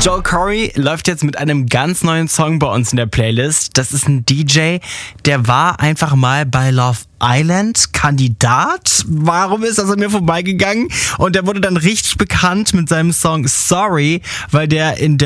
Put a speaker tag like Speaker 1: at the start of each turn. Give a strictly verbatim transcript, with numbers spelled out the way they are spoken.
Speaker 1: Joel Corry läuft jetzt mit einem ganz neuen Song bei uns in der Playlist. Das ist ein D J, der war einfach mal bei Love Island Kandidat. Warum ist das an mir vorbeigegangen? Und der wurde dann richtig bekannt mit seinem Song Sorry, weil der in der